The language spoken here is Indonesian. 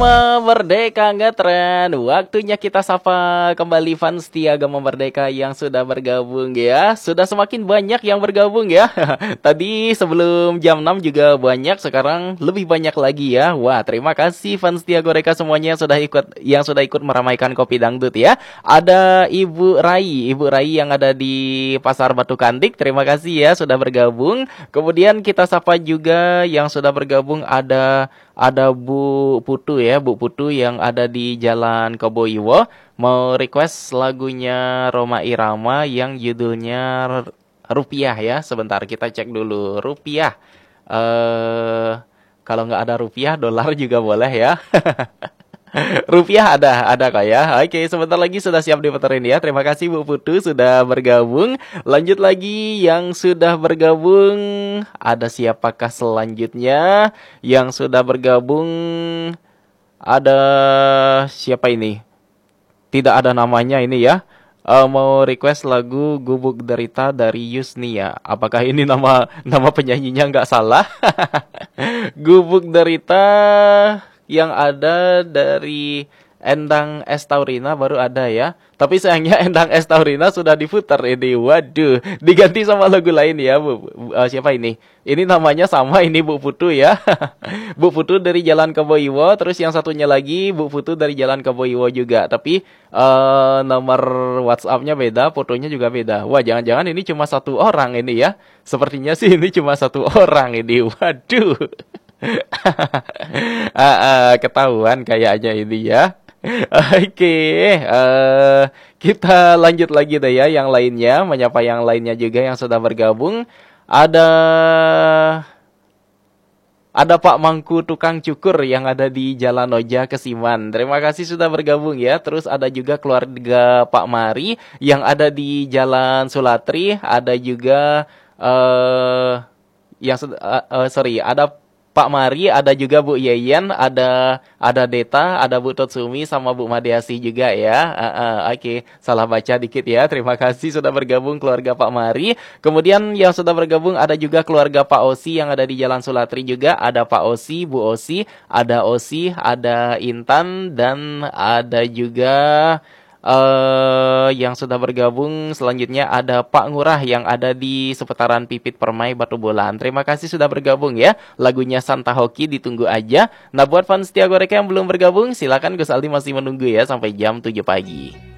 Merdeka ngetren, waktunya kita sapa kembali fans setia Gema Merdeka yang sudah bergabung ya. Sudah semakin banyak yang bergabung ya. Tadi sebelum jam 6 juga banyak, sekarang lebih banyak lagi ya. Wah, terima kasih fans setia Goreka semuanya yang sudah ikut meramaikan Kopi Dangdut ya. Ada Ibu Rai yang ada di Pasar Batu Kantik. Terima kasih ya sudah bergabung. Kemudian kita sapa juga yang sudah bergabung ada Bu Putu ya, Bu Putu yang ada di Jalan Koboiwo, mau request lagunya Roma Irama yang judulnya Rupiah ya. Sebentar kita cek dulu. Rupiah. Kalau nggak ada rupiah, dolar juga boleh ya. Rupiah ada kok ya. Oke, sebentar lagi sudah siap diputerin ya. Terima kasih Bu Putu sudah bergabung. Lanjut lagi yang sudah bergabung. Ada siapakah selanjutnya yang sudah bergabung? Ada siapa ini? Tidak ada namanya ini ya. Mau request lagu Gubuk Derita dari Yusnia. Apakah ini nama penyanyinya nggak salah? Gubuk Derita yang ada dari Endang Estaurina baru ada ya. Tapi sayangnya Endang Estaurina sudah diputar ini. Waduh, diganti sama lagu lain ya, Bu. Siapa ini? Ini namanya sama, ini Bu Putu ya. Bu Putu dari Jalan Koboiwo, terus yang satunya lagi Bu Putu dari Jalan Koboiwo juga. Tapi nomor WhatsApp-nya beda, fotonya juga beda. Wah, jangan-jangan ini cuma satu orang ini ya. Sepertinya sih ini cuma satu orang ini. Waduh. Ketahuan kayaknya ini ya. Oke, kita lanjut lagi deh ya yang lainnya, menyapa yang lainnya juga yang sudah bergabung. Ada Pak Mangku tukang cukur yang ada di Jalan Oja Kesiman. Terima kasih sudah bergabung ya. Terus ada juga keluarga Pak Mari yang ada di Jalan Sulatri. Ada juga ada Pak Mari, ada juga Bu Yeyen, ada Deta, ada Bu Totsumi sama Bu Madeasi juga ya. Oke, salah baca dikit ya. Terima kasih sudah bergabung keluarga Pak Mari. Kemudian yang sudah bergabung ada juga keluarga Pak Osi yang ada di Jalan Sulatri juga. Ada Pak Osi, Bu Osi, ada Intan dan ada juga yang sudah bergabung. Selanjutnya ada Pak Ngurah yang ada di seputaran Pipit Permai Batu Bolan. Terima kasih sudah bergabung ya. Lagunya Santa Hoki ditunggu aja. Nah, buat fans setia Goreka yang belum bergabung, silakan Gus Aldi masih menunggu ya sampai jam 7 pagi.